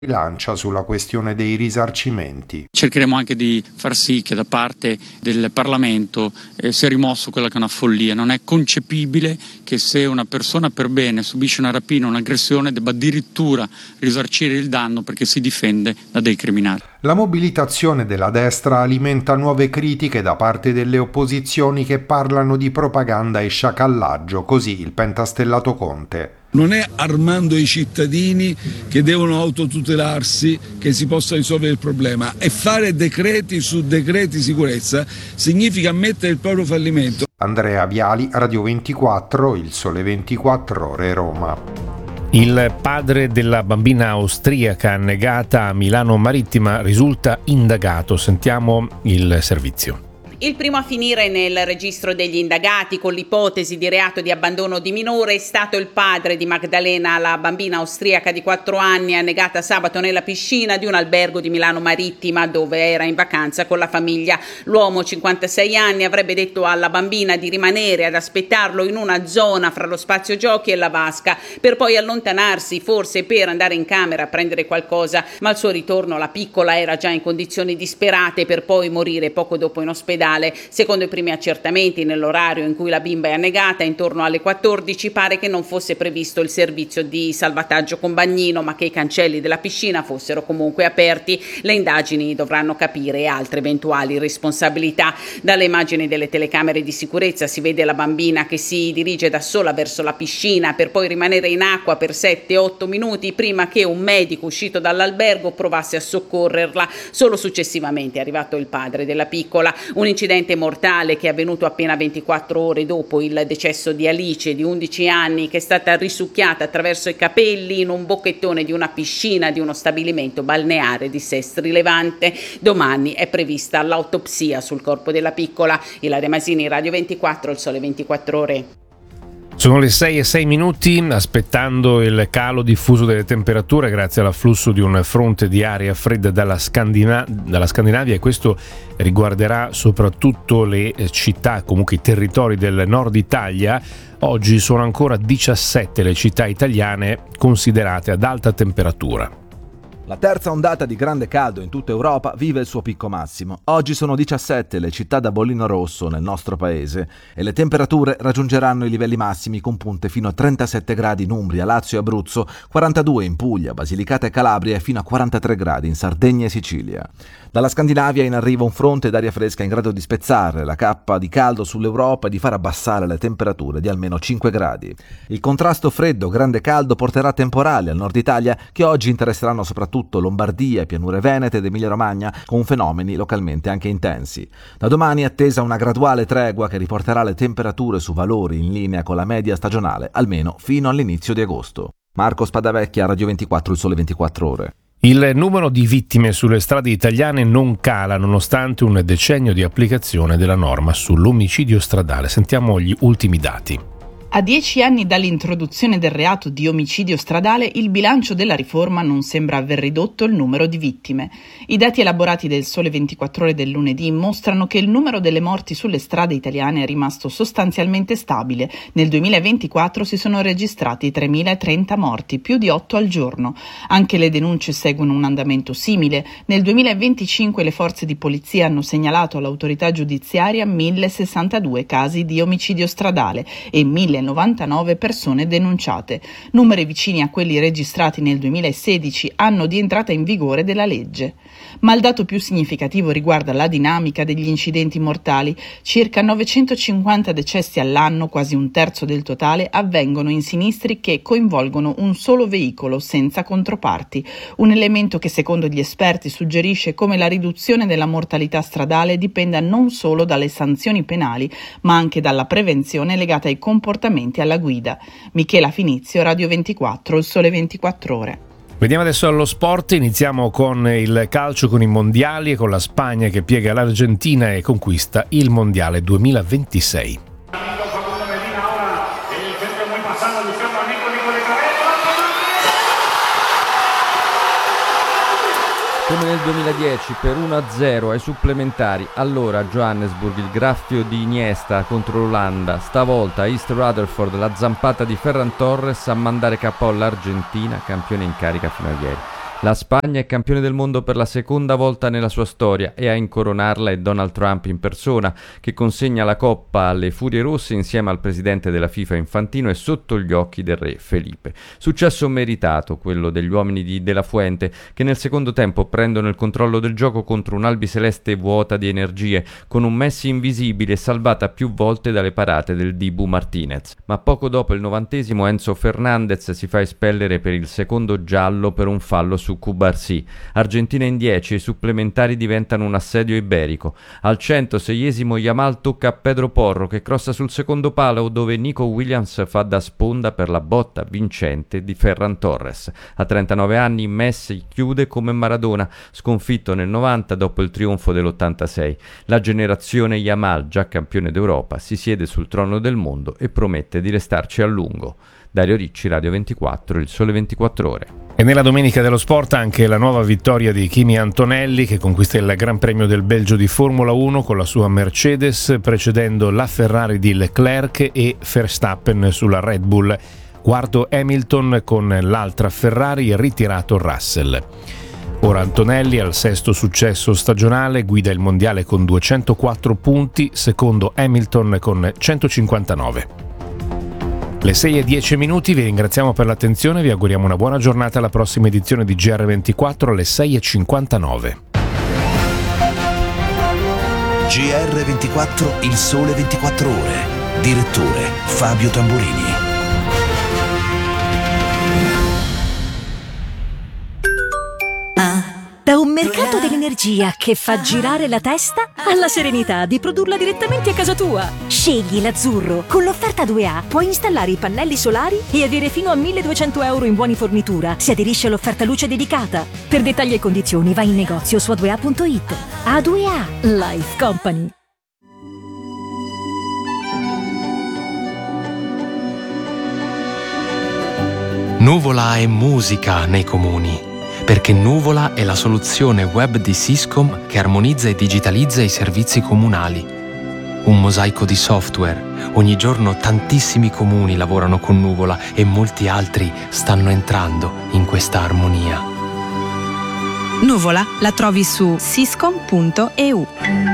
Lancia sulla questione dei risarcimenti. Cercheremo anche di far sì che da parte del Parlamento sia rimosso quella che è una follia. Non è concepibile che se una persona per bene subisce una rapina o un'aggressione debba addirittura risarcire il danno perché si difende da dei criminali. La mobilitazione della destra alimenta nuove critiche da parte delle opposizioni che parlano di propaganda e sciacallaggio, così il pentastellato Conte. Non è armando i cittadini che devono autotutelarsi che si possa risolvere il problema, e fare decreti su decreti sicurezza significa ammettere il proprio fallimento. Andrea Viali, Radio 24, Il Sole 24 Ore, Roma. Il padre della bambina austriaca annegata a Milano Marittima risulta indagato. Sentiamo il servizio. Il primo a finire nel registro degli indagati con l'ipotesi di reato di abbandono di minore è stato il padre di Magdalena, la bambina austriaca di 4 anni annegata sabato nella piscina di un albergo di Milano Marittima dove era in vacanza con la famiglia. L'uomo, 56 anni, avrebbe detto alla bambina di rimanere ad aspettarlo in una zona fra lo spazio giochi e la vasca per poi allontanarsi, forse per andare in camera a prendere qualcosa, ma al suo ritorno la piccola era già in condizioni disperate per poi morire poco dopo in ospedale. Secondo i primi accertamenti, nell'orario in cui la bimba è annegata, intorno alle 14, pare che non fosse previsto il servizio di salvataggio con bagnino, ma che i cancelli della piscina fossero comunque aperti. Le indagini dovranno capire altre eventuali responsabilità. Dalle immagini delle telecamere di sicurezza si vede la bambina che si dirige da sola verso la piscina per poi rimanere in acqua per 7-8 minuti prima che un medico uscito dall'albergo provasse a soccorrerla. Solo successivamente è arrivato il padre della piccola. Un incidente mortale che è avvenuto appena 24 ore dopo il decesso di Alice, di 11 anni, che è stata risucchiata attraverso i capelli in un bocchettone di una piscina di uno stabilimento balneare di Sestri Levante. Domani è prevista l'autopsia sul corpo della piccola. Ilaria Masini, Radio 24, Il Sole 24 Ore. Sono le 6:06, aspettando il calo diffuso delle temperature grazie all'afflusso di un fronte di aria fredda dalla Scandinavia, e questo riguarderà soprattutto le città, comunque i territori del nord Italia. Oggi sono ancora 17 le città italiane considerate ad alta temperatura. La terza ondata di grande caldo in tutta Europa vive il suo picco massimo. Oggi sono 17 le città da bollino rosso nel nostro paese e le temperature raggiungeranno i livelli massimi con punte fino a 37 gradi in Umbria, Lazio e Abruzzo, 42 in Puglia, Basilicata e Calabria e fino a 43 gradi in Sardegna e Sicilia. Dalla Scandinavia in arrivo un fronte d'aria fresca in grado di spezzare la cappa di caldo sull'Europa e di far abbassare le temperature di almeno 5 gradi. Il contrasto freddo-grande caldo porterà temporali al nord Italia che oggi interesseranno soprattutto Lombardia, pianure venete ed Emilia-Romagna, con fenomeni localmente anche intensi. Da domani è attesa una graduale tregua che riporterà le temperature su valori in linea con la media stagionale, almeno fino all'inizio di agosto. Marco Spadavecchia, Radio 24, Il Sole 24 Ore. Il numero di vittime sulle strade italiane non cala nonostante un decennio di applicazione della norma sull'omicidio stradale. Sentiamo gli ultimi dati. A 10 anni dall'introduzione del reato di omicidio stradale, il bilancio della riforma non sembra aver ridotto il numero di vittime. I dati elaborati del Sole 24 Ore del lunedì mostrano che il numero delle morti sulle strade italiane è rimasto sostanzialmente stabile. Nel 2024 si sono registrati 3.030 morti, più di 8 al giorno. Anche le denunce seguono un andamento simile. Nel 2025 le forze di polizia hanno segnalato all'autorità giudiziaria 1.062 casi di omicidio stradale e 1.099 persone denunciate, numeri vicini a quelli registrati nel 2016, anno di entrata in vigore della legge. Ma il dato più significativo riguarda la dinamica degli incidenti mortali. Circa 950 decessi all'anno, quasi un terzo del totale, avvengono in sinistri che coinvolgono un solo veicolo senza controparti, un elemento che secondo gli esperti suggerisce come la riduzione della mortalità stradale dipenda non solo dalle sanzioni penali, ma anche dalla prevenzione legata ai comportamenti alla guida. Michela Finizio, Radio 24, Il Sole 24 Ore. Vediamo adesso allo sport, iniziamo con il calcio, con i mondiali e con la Spagna che piega l'Argentina e conquista il mondiale 2026. Come nel 2010 per 1-0 ai supplementari, allora a Johannesburg il graffio di Iniesta contro l'Olanda, stavolta a East Rutherford la zampata di Ferran Torres a mandare KO l'Argentina, campione in carica fino a ieri. La Spagna è campione del mondo per la seconda volta nella sua storia e a incoronarla è Donald Trump in persona, che consegna la coppa alle Furie Rosse insieme al presidente della FIFA Infantino e sotto gli occhi del re Felipe. Successo meritato quello degli uomini di De La Fuente, che nel secondo tempo prendono il controllo del gioco contro un'Albiceleste vuota di energie, con un Messi invisibile salvata più volte dalle parate del Dibu Martinez. Ma poco dopo il 90° Enzo Fernandez si fa espellere per il secondo giallo per un fallo su Cubarsí. Argentina in 10 e i supplementari diventano un assedio iberico. Al 106° Yamal tocca a Pedro Porro, che crossa sul secondo palo, dove Nico Williams fa da sponda per la botta vincente di Ferran Torres. A 39 anni Messi chiude come Maradona, sconfitto nel 90 dopo il trionfo dell'86. La generazione Yamal, già campione d'Europa, si siede sul trono del mondo e promette di restarci a lungo. Dario Ricci, Radio 24, Il Sole 24 Ore. E nella domenica dello sport anche la nuova vittoria di Kimi Antonelli, che conquista il Gran Premio del Belgio di Formula 1 con la sua Mercedes, precedendo la Ferrari di Leclerc e Verstappen sulla Red Bull. Quarto Hamilton con l'altra Ferrari, ritirato Russell. Ora Antonelli al 6° successo stagionale, guida il mondiale con 204 punti, secondo Hamilton con 159. Le 6:10, vi ringraziamo per l'attenzione, vi auguriamo una buona giornata alla prossima edizione di GR24 alle 6:59. GR24, Il Sole 24 Ore. Direttore Fabio Tamburini. Da un mercato dell'energia che fa girare la testa alla serenità di produrla direttamente a casa tua. Scegli l'azzurro. Con l'offerta 2A puoi installare i pannelli solari e avere fino a 1.200 euro in buoni fornitura. Si aderisce all'offerta luce dedicata. Per dettagli e condizioni vai in negozio su a2a.it. A2A Life Company. Nuvola è musica nei comuni, perché Nuvola è la soluzione web di Syscom che armonizza e digitalizza i servizi comunali. Un mosaico di software. Ogni giorno tantissimi comuni lavorano con Nuvola e molti altri stanno entrando in questa armonia. Nuvola la trovi su syscom.eu.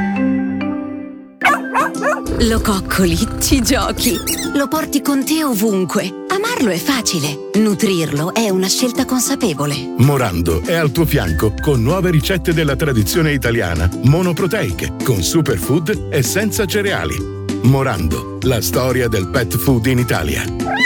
Lo coccoli, ci giochi, lo porti con te ovunque. Amarlo è facile, nutrirlo è una scelta consapevole. Morando è al tuo fianco con nuove ricette della tradizione italiana, monoproteiche, con superfood e senza cereali. Morando, la storia del pet food in Italia.